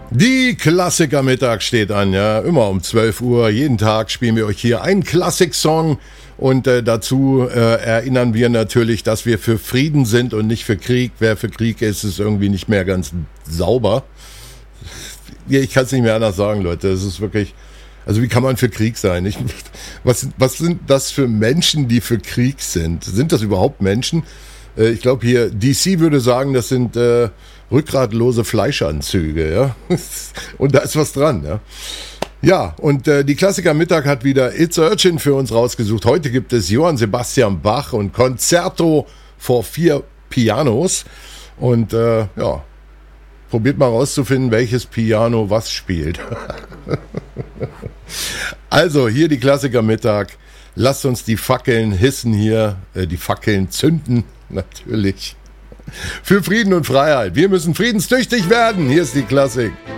Die Klassiker-Mittag steht an, ja, immer um 12 Uhr. Jeden Tag spielen wir euch hier einen Klassik-Song und dazu erinnern wir natürlich, dass wir für Frieden sind und nicht für Krieg. Wer für Krieg ist, ist irgendwie nicht mehr ganz sauber. Ich kann es nicht mehr anders sagen, Leute. Es ist wirklich, also wie kann man für Krieg sein? Was sind das für Menschen, die für Krieg sind? Sind das überhaupt Menschen? Ich glaube hier, DC würde sagen, das sind rückgratlose Fleischanzüge, ja. Und da ist was dran, ja. Ja, und die Klassiker Mittag hat wieder It's Urchin für uns rausgesucht. Heute gibt es Johann Sebastian Bach und Concerto for 4 Pianos. Und ja, probiert mal rauszufinden, welches Piano was spielt. Also, hier die Klassiker Mittag. Lasst uns die Fackeln hissen hier, die Fackeln zünden, natürlich. Für Frieden und Freiheit. Wir müssen friedenstüchtig werden. Hier ist die Klassik.